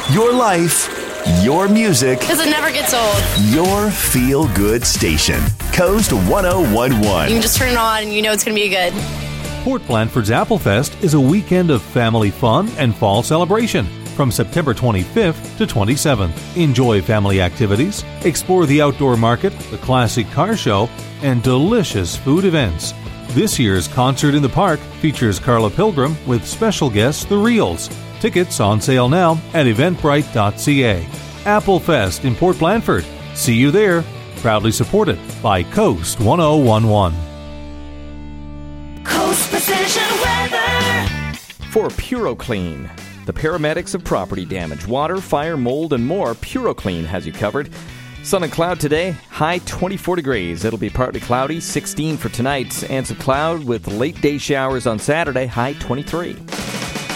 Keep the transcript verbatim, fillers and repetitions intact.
Your life, your music, Because it never gets old. your feel-good station. Coast one oh one You one. can just turn it on and you know it's going to be good. Port Blandford's Apple Fest is a weekend of family fun and fall celebration from September twenty-fifth to twenty-seventh. Enjoy family activities, explore the outdoor market, the classic car show, and delicious food events. This year's Concert in the Park features Carla Pilgrim with special guests The Reels. Tickets on sale now at eventbrite dot c a. Apple Fest in Port Blandford. See you there. Proudly supported by Coast one oh one one. Coast Precision Weather. For PuroClean, the paramedics of property damage, water, fire, mold, and more, PuroClean has you covered. Sun and cloud today, high twenty-four degrees. It'll be partly cloudy, sixteen for tonight, and some cloud with late day showers on Saturday, high twenty-three.